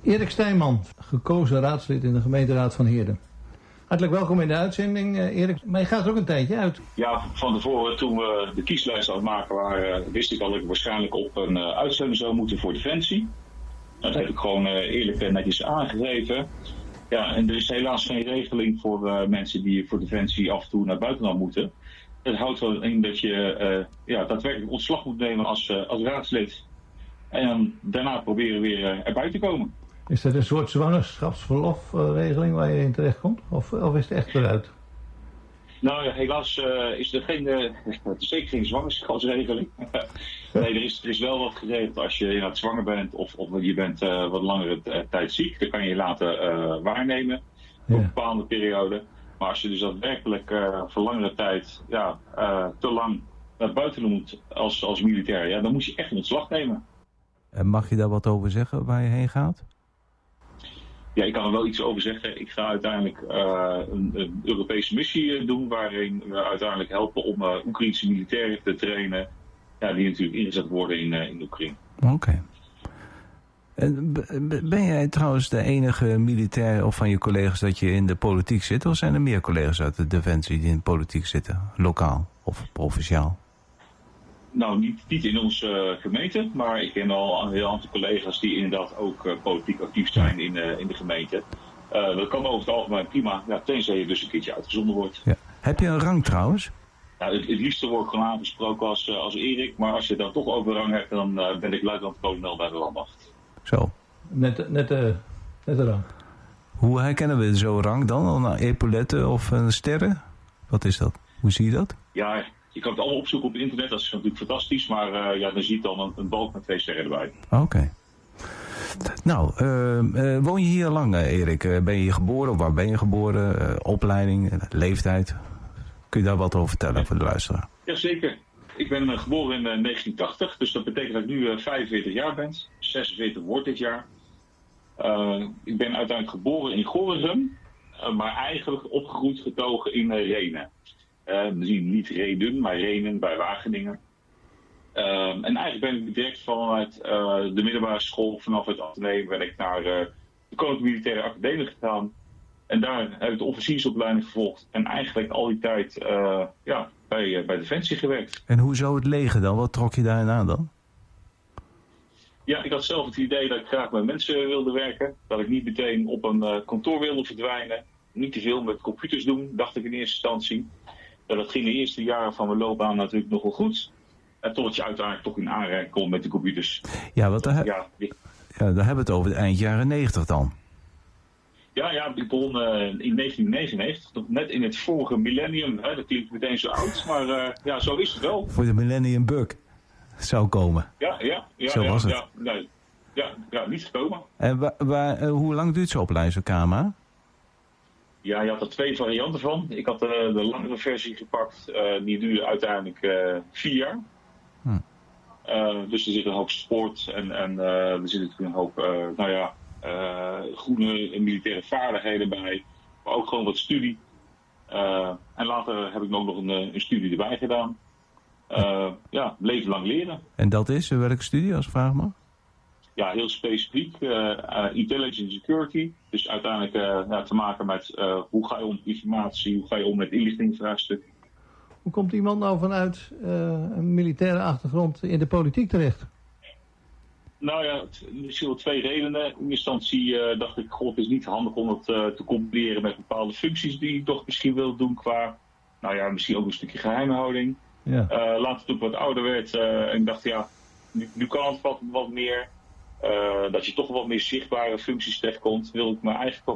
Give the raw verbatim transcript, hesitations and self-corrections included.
Erik Stijnman, gekozen raadslid in de gemeenteraad van Heerden. Hartelijk welkom in de uitzending, Erik. Maar je gaat er ook een tijdje uit. Ja, van tevoren toen we de kieslijst aan het maken waren, wist ik al dat ik waarschijnlijk op een uh, uitzending zou moeten voor Defensie. Dat heb ik gewoon uh, eerlijk en netjes aangegeven. Ja, en er is helaas geen regeling voor uh, mensen die voor Defensie af en toe naar het buitenland moeten. Dat houdt wel in dat je uh, ja, daadwerkelijk ontslag moet nemen als, uh, als raadslid. En dan daarna proberen weer uh, erbij te komen. Is dat een soort zwangerschapsverlofregeling waar je in terecht komt? Of, of is het echt eruit? Nou ja, helaas uh, is er geen, uh, zeker geen zwangerschapsregeling. Nee, er is, er is wel wat geregeld als je inderdaad zwanger bent of, of je bent uh, wat langere t- tijd ziek. Dan kan je je laten uh, waarnemen voor ja. een bepaalde periode. Maar als je dus daadwerkelijk uh, voor langere tijd ja, uh, te lang naar buiten moet als, als militair, ja, dan moet je echt een ontslag nemen. En mag je daar wat over zeggen waar je heen gaat? Ja, ik kan er wel iets over zeggen. Ik ga uiteindelijk uh, een, een Europese missie doen waarin we uiteindelijk helpen om uh, Oekraïnse militairen te trainen. Ja, die natuurlijk ingezet worden in, uh, in Oekraïne. Oké. Okay. Ben jij trouwens de enige militair of van je collega's dat je in de politiek zit? Of zijn er meer collega's uit de Defensie die in de politiek zitten? Lokaal of provinciaal? Nou, niet, niet in onze uh, gemeente, maar ik ken al een heel aantal collega's die inderdaad ook uh, politiek actief zijn in, uh, in de gemeente. Uh, dat kan over het algemeen prima, ja, tenzij je dus een keertje uitgezonden wordt. Ja. Heb je een rang trouwens? Nou, het, het liefste word ik gewoon aangesproken als, uh, als Erik, maar als je dan toch over rang hebt, dan uh, ben ik luitenant-kolonel bij de landmacht. Zo. Net, net, uh, net de rang. Hoe herkennen we zo'n rang dan? Een epauletten of een sterren? Wat is dat? Hoe zie je dat? Ja, je kan het allemaal opzoeken op het internet, dat is natuurlijk fantastisch, maar uh, ja, dan zie je dan een, een balk met twee sterren erbij. Oké. Okay. Nou, uh, uh, woon je hier lang, uh, Erik? Uh, ben je hier geboren? Of waar ben je geboren? Uh, opleiding, uh, leeftijd? Kun je daar wat over vertellen ja. voor de luisteraar? Jazeker. Ik ben uh, geboren in uh, negentien tachtig, dus dat betekent dat ik nu uh, vijfenveertig jaar ben. zesenveertig wordt dit jaar. Uh, ik ben uiteindelijk geboren in Gorinchem, uh, maar eigenlijk opgegroeid getogen in uh, Rhenen. Uh, we zien niet Rheden, maar Rhenen bij Wageningen. Uh, en eigenlijk ben ik direct vanuit uh, de middelbare school, vanaf het ateneum, ben ik naar uh, de Koninklijke Militaire Academie gegaan. En daar heb ik de officiersopleiding gevolgd. En eigenlijk al die tijd uh, ja, bij, uh, bij Defensie gewerkt. En hoezo het leger dan? Wat trok je daarin aan dan? Ja, ik had zelf het idee dat ik graag met mensen wilde werken. Dat ik niet meteen op een uh, kantoor wilde verdwijnen. Niet te veel met computers doen, dacht ik in eerste instantie. Ja, dat ging de eerste jaren van mijn loopbaan natuurlijk nog wel goed. En totdat je uiteindelijk toch in aanraking komt met de computers. Ja, wat daar, ja, die... ja, daar hebben we het over de eind jaren negentig dan. Ja, ja, ik begon uh, in negentien negenennegentig, nog net in het vorige millennium. Hè, dat klinkt meteen zo oud, maar uh, ja, zo is het wel. Voor de millennium bug zou komen. Ja, ja, ja. Zo ja, was het. Ja, nee, ja, ja, niet gekomen. En waar, waar, uh, hoe lang duurt zo'n opleiding, zo'n K M A? Ja, je had er twee varianten van. Ik had uh, de langere versie gepakt. Uh, die duurde uiteindelijk uh, vier jaar. Hm. Uh, dus er zit een hoop sport en, en uh, er zit natuurlijk een hoop, uh, nou ja, uh, groene en militaire vaardigheden bij. Maar ook gewoon wat studie. Uh, en later heb ik ook nog een, een studie erbij gedaan. Uh, ja, leven lang leren. En dat is, welke studie als ik vraag mag? Ja, heel specifiek. Uh, uh, intelligence security. Dus uiteindelijk uh, ja, te maken met uh, hoe ga je om met informatie, hoe ga je om met inlichtingenvraagstuk. Hoe komt iemand nou vanuit uh, een militaire achtergrond in de politiek terecht? Nou ja, misschien wel twee redenen. In eerste instantie uh, dacht ik, god, het is niet handig om het uh, te combineren met bepaalde functies die ik toch misschien wil doen qua, nou ja, misschien ook een stukje geheimhouding. Ja. Uh, later toen ik wat ouder werd uh, en ik dacht, ja, nu, nu kan het wat, wat meer. Uh, dat je toch wat meer zichtbare functies terechtkomt, wil ik me eigenlijk